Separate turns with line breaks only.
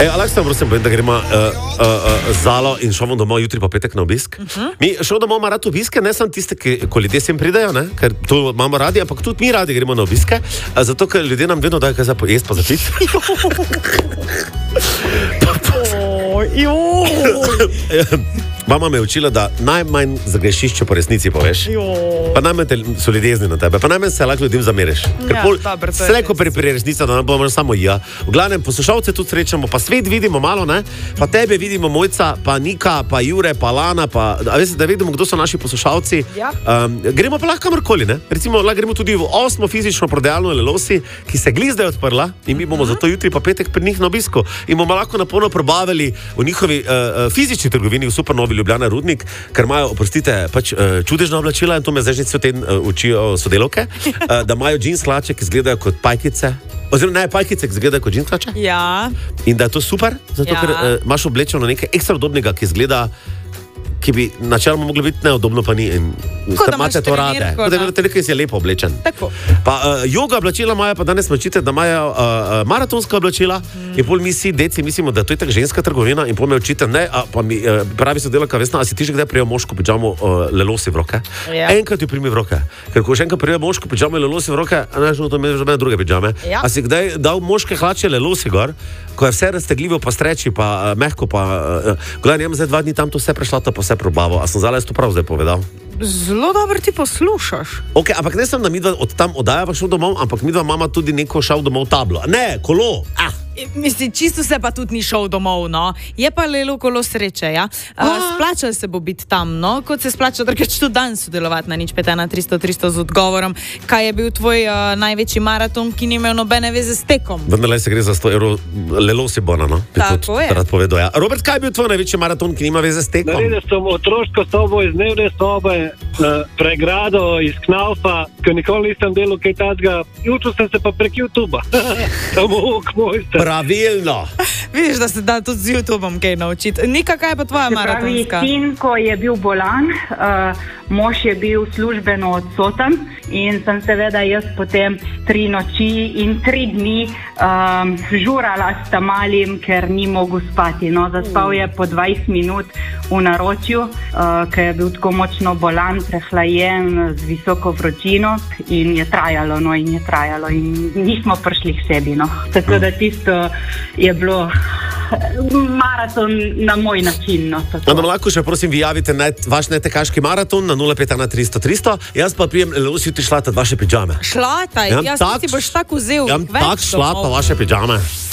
Aleksa, prosim, povem, da gremo Zalo in šovom domov jutri pa petek na obisk. Mi šov domov ima rad obiske, ne samo tiste, ko ljudje sem pridejo, ne? Ker to imamo radi, ampak tudi mi radi gremo na obiske, zato ker ljudje nam vedno dajo kaj za pojesti pa za piti. Mama me je učila, da najmanj zagrešiš, če po resnici poveš. Pa najmanj so ljudje jezni na tebe, pa najmanj se lahko ljudem zameriš. Slejko pri resnici, da ne bomo samo ja. V glavnem, poslušalce tudi srečamo, pa svet vidimo malo, ne? Pa tebe vidimo, Mojca, pa Nika, pa Jure, pa Lana, pa da vidimo, kdo so naši poslušalci. Gremo pa lahko kamorkoli, ne? Recimo, lahko gremo tudi v 8. fizično prodajalno Lelosi, ki se glizda odprla in mi bomo zato jutri pa petek pri njih na obisku in bomo lahko napolno probavili v njihovi fizični trgovini v Supernovi Ljubljana Rudnik, ker imajo, oprostite, pač čudežna oblačila in to me zdaj že cel teden učijo sodelavke, da imajo džins hlače, ki izgledajo kot pajkice, oziroma ne pajkice, ki izgledajo kot džins hlače.
Ja.
In da je to super, zato ker imaš oblečeno nekaj ekstra udobnega, ki izgleda, ki bi načeloma moglo biti neudobno, pa ni.
Kot da imaš
trenirko. Kot da imate nekaj, ki je lepo oblečen.
Tako.
Pa joga oblačila imajo, pa danes močite, da imajo maratonska oblačila in pol mi si, deci, mislimo, da to je tak ženska trgovina in pol me učite, ne, pa mi pravi sodelavka Vesna, a si ti že kdaj prijel moško pidžamo Lelosi v roke?
Ja.
Enkrat jo primi v roke. Ker ko še enkrat prijel moško pidžamo Lelosi v roke, ne, to me že druge pidžame.
Ja.
A si kdaj dal moške hlače Lelosi gor, ko je vse raztegljivo, pa streči, pa mehko, pa gledaj, imam zdaj 2 dni tam to vse prešla, pa vse probavo. A sem zdaj to prav zdaj povedal?
Zelo dobro ti poslušaš.
Ok, ampak ne sem, da midva od tam oddajava šel domov, ampak midva mama tudi neko šel domov tablo. Ne, kolo.
Mislim, čisto se pa tudi ni šel domov, no. Je pa Lelo kolo sreče, ja. Splača se bo biti tam, no. Kot se splača drugače tudi dan sodelovati na 051 300 z odgovorom. Kaj je bil tvoj največji maraton, ki ni imel nobene veze s tekom?
Vendar se gre za 100 evrov Lelosi bona, no.
Tako je.
Rad povedal, ja. Robert, kaj je bil tvoj največji maraton, ki nima veze s tekom?
Naredil sem otroško sobo iz dnevne sobe, pregrado iz Knaufa, ker nikoli nisem delal kaj takega. Učil sem se pa prek YouTubea. Samo Mojca.
Pravilno.
Vidiš, da se da tudi z YouTubeom kaj naučiti. Nika, kaj je pa tvoja maratonska?
Sin, ko je bil bolan, mož je bil službeno odsoten in sem seveda jaz potem 3 noči in 3 dni žurala s tamalim, ker ni mogel spati. No, zaspal je po 20 minut v naročju, ker je bil tako močno bolan, prehlajen z visoko vročino in je trajalo in nismo prišli k sebi. No. Tako da tisto je bilo maraton na moj način. No,
lahko še prosim vi javite vaš netekaški maraton na 051 300 300. Jaz pa prijem Lelosi jutri šlata vaše pidžame.
Šlataj? Jaz ti boš tako vzel.
Tak šlata vaše pidžame.